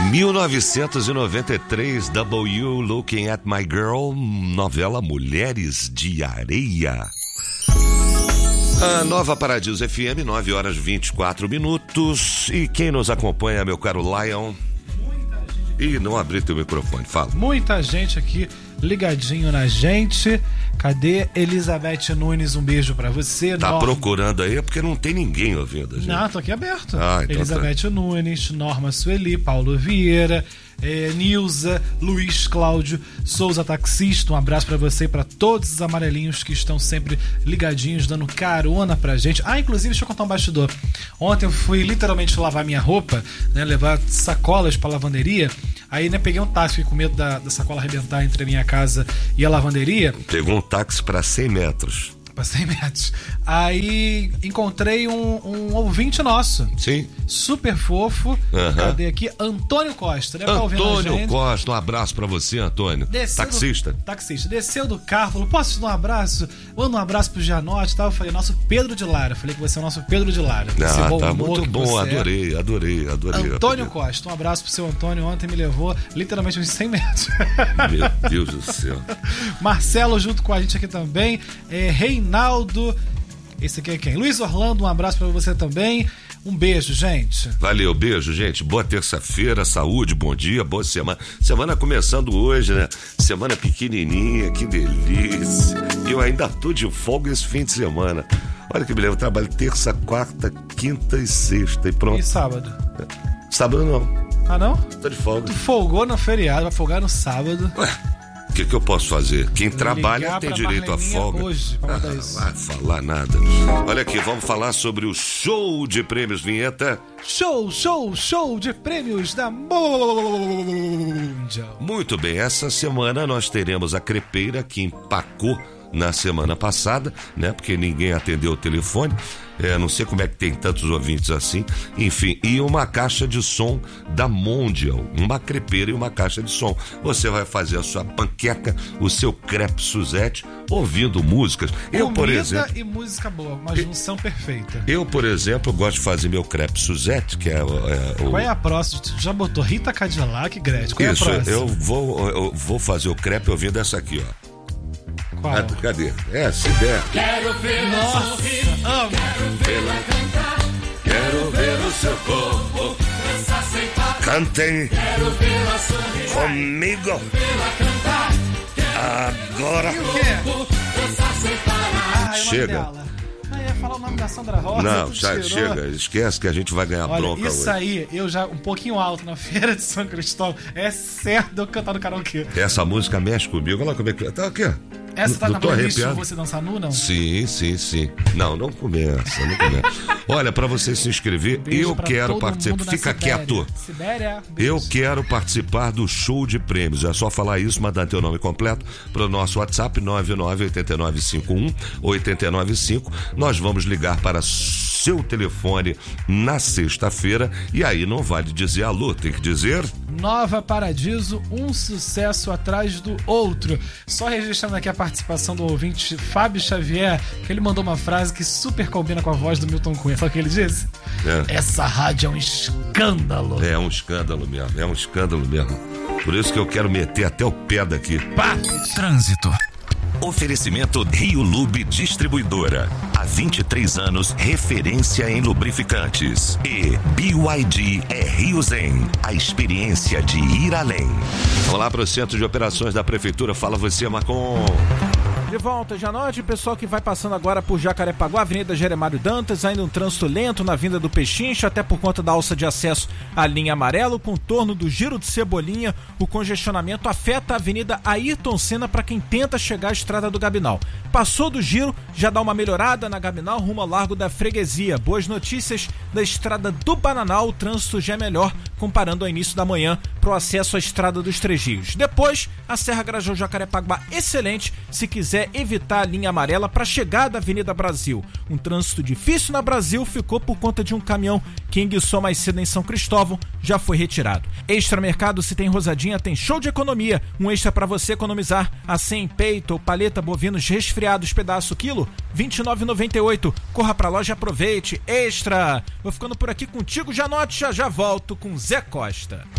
1993, W Looking at My Girl, novela Mulheres de Areia. A Nova Paradiso FM, 9h24. E quem nos acompanha, meu caro Lion? Ih, não abri teu microfone, fala. Muita gente aqui ligadinho na gente. Cadê Elizabeth Nunes? Um beijo pra você. Tá procurando aí? É porque não tem ninguém ouvindo a gente. Não, tô aqui aberto. Então Elizabeth Nunes, Norma Sueli, Paulo Vieira, Nilza, Luiz Cláudio Souza, taxista. Um abraço pra você e pra todos os amarelinhos que estão sempre ligadinhos, dando carona pra gente. Inclusive, deixa eu contar um bastidor. Ontem eu fui literalmente lavar minha roupa, né, levar sacolas pra lavanderia. Aí, né, peguei um táxi com medo da sacola arrebentar entre a minha casa e a lavanderia. Pegou um táxi para 100 metros. Para 100 metros. Aí encontrei um ouvinte nosso. Sim. Super fofo. Cadê aqui? Antônio Costa, né? Antônio Costa, um abraço pra você, Antônio. Taxista. Taxista. Desceu do carro, falou: posso te dar um abraço? Manda um abraço pro Janote e tal. Eu falei: nosso Pedro de Lara. Falei que você é o nosso Pedro de Lara. Tá muito bom, adorei. Antônio Costa, um abraço pro seu Antônio. Ontem me levou literalmente uns 100 metros. Meu Deus do céu. Marcelo junto com a gente aqui também. Reinaldo. Esse aqui é quem? Luiz Orlando, um abraço pra você também. Um beijo, gente. Valeu, beijo, gente. Boa terça-feira, saúde, bom dia, boa semana. Semana começando hoje, né? Semana pequenininha, que delícia. Eu ainda tô de folga esse fim de semana. Olha que beleza, eu trabalho terça, quarta, quinta e sexta e pronto. E sábado? Sábado não. Ah, não? Tô de folga. Tu folgou no feriado, vai folgar no sábado. Ué, o que eu posso fazer? Quem trabalha tem direito à folga. Hoje, pra mandar isso. Vai falar nada. Olha aqui, vamos falar sobre o show de prêmios, vinheta. Show de prêmios da Mundial. Muito bem, essa semana nós teremos a crepeira que empacou na semana passada, né? Porque ninguém atendeu o telefone. Não sei como é que tem tantos ouvintes assim. Enfim, e uma caixa de som da Mondial. Uma crepeira e uma caixa de som. Você vai fazer a sua panqueca, o seu crepe Suzette, ouvindo músicas. Por exemplo, e música boa, uma junção perfeita. Eu, por exemplo, gosto de fazer meu crepe Suzette, que é Qual é a próxima? Já botou Rita Cadillac, Gretchen? Qual Isso, é a próxima? eu vou fazer o crepe ouvindo essa aqui, ó. Qual? Cadê? Se der. Quero ver Nossa, amo. Quero vê-la cantar. Quero ver o seu corpo. Dançar sem parar. Cantem Quero vê-la sorrir. comigo Vê-la cantar. agora. E o quê? Dançar sem parar. O nome Chega. dela. Ia falar o nome da Sandra Rosa. Não, chega. Esquece que a gente vai ganhar bronca isso hoje. aí, eu já um pouquinho alto na feira de São Cristóvão, é certo de eu cantar no karaokê. Essa música mexe comigo. Olha lá como é que... Tá aqui, ó. Essa tá Não na tô playlist de arrepiado. Você Dançar Nu, não? Sim. Não começa. Olha, pra você se inscrever, Beijo eu pra quero todo participar. mundo na Fica Sibéria. quieto. Sibéria, beijo. Eu quero participar do show de prêmios. É só falar isso, mandar teu nome completo para o nosso WhatsApp 998951 Nós vamos ligar para seu telefone na sexta-feira e aí não vale dizer alô, tem que dizer... Nova Paradiso, um sucesso atrás do outro. Só registrando aqui a participação do ouvinte Fábio Xavier, que ele mandou uma frase que super combina com a voz do Milton Cunha. Sabe o que ele disse? Essa rádio é um escândalo. É um escândalo mesmo. Por isso que eu quero meter até o pé daqui. Pá! Trânsito. Oferecimento Rio Lube Distribuidora. Há 23 anos, referência em lubrificantes. E BYD é Rio Zen. A experiência de ir além. Vamos lá para o Centro de Operações da Prefeitura. Fala você, Macon. De volta, Janote, pessoal que vai passando agora por Jacarepaguá, Avenida Jeremário Dantas, ainda um trânsito lento na vinda do Pechincha, até por conta da alça de acesso à linha amarela, o contorno do Giro de Cebolinha, o congestionamento afeta a Avenida Ayrton Senna para quem tenta chegar à Estrada do Gabinal. Passou do Giro, já dá uma melhorada na Gabinal rumo ao Largo da Freguesia. Boas notícias da Estrada do Bananal, o trânsito já é melhor comparando ao início da manhã para o acesso à Estrada dos Três Rios. Depois, a Serra Grajaú Jacarepaguá excelente, se quiser evitar a linha amarela para chegar da Avenida Brasil. Um trânsito difícil na Brasil ficou por conta de um caminhão que enguiçou mais cedo em São Cristóvão, já foi retirado. Extra Mercado, se tem Rosadinha, tem show de economia. Um extra para você economizar. A 100 peito ou paleta bovinos resfriados, pedaço quilo, R$ 29,98. Corra pra loja e aproveite. Extra! Vou ficando por aqui contigo, Janote, já volto com Zé Costa.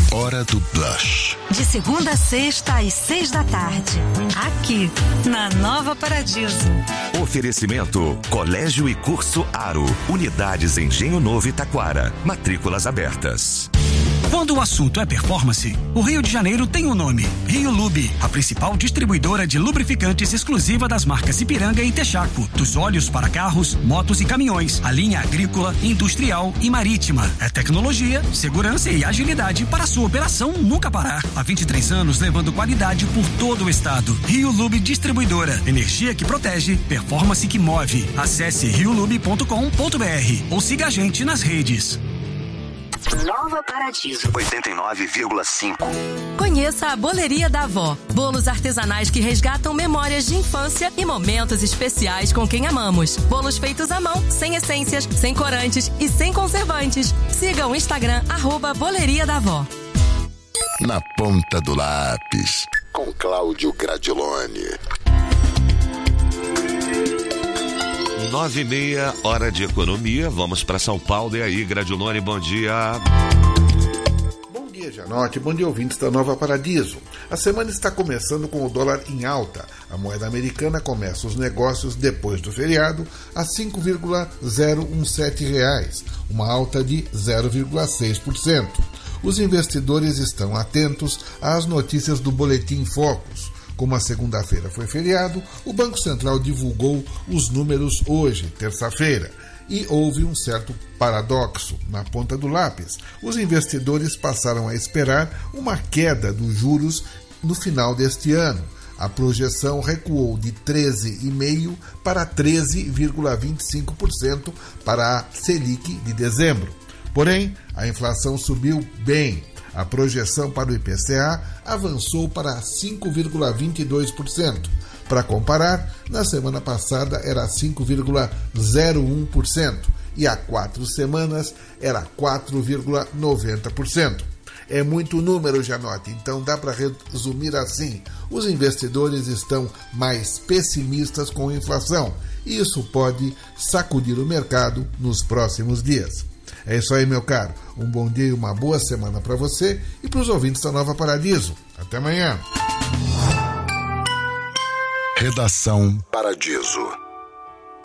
Hora do Blush. De segunda a sexta às 6 da tarde. Aqui, na Nova Paradiso. Oferecimento: Colégio e Curso Aro. Unidades Engenho Novo e Taquara. Matrículas abertas. Quando o assunto é performance, o Rio de Janeiro tem um nome: Rio Lube, a principal distribuidora de lubrificantes exclusiva das marcas Ipiranga e Texaco. Dos óleos para carros, motos e caminhões, a linha agrícola, industrial e marítima. É tecnologia, segurança e agilidade para a sua operação nunca parar. Há 23 anos levando qualidade por todo o estado. Rio Lube Distribuidora. Energia que protege, performance que move. Acesse riolube.com.br ou siga a gente nas redes. Nova Paradiso 89,5. Conheça a Boleria da Avó. Bolos artesanais que resgatam memórias de infância e momentos especiais com quem amamos. Bolos feitos à mão, sem essências, sem corantes e sem conservantes. Siga o Instagram @Boleria da Avó. Na ponta do lápis, com Cláudio Gradiloni. 9h30, hora de economia. Vamos para São Paulo. E aí, Gradiloni, bom dia. Bom dia, Janote. Bom dia, ouvintes da Nova Paradiso. A semana está começando com o dólar em alta. A moeda americana começa os negócios depois do feriado a R$ 5,017, uma alta de 0,6%. Os investidores estão atentos às notícias do Boletim Focus. Como a segunda-feira foi feriado, o Banco Central divulgou os números hoje, terça-feira, e houve um certo paradoxo na ponta do lápis. Os investidores passaram a esperar uma queda dos juros no final deste ano. A projeção recuou de 13,5% para 13,25% para a Selic de dezembro. Porém, a inflação subiu bem. A projeção para o IPCA avançou para 5,22%. Para comparar, na semana passada era 5,01% e há 4 semanas era 4,90%. É muito número, Janote, então dá para resumir assim: os investidores estão mais pessimistas com a inflação e isso pode sacudir o mercado nos próximos dias. É isso aí, meu caro. Um bom dia e uma boa semana para você e para os ouvintes da Nova Paradiso. Até amanhã. Redação Paradiso.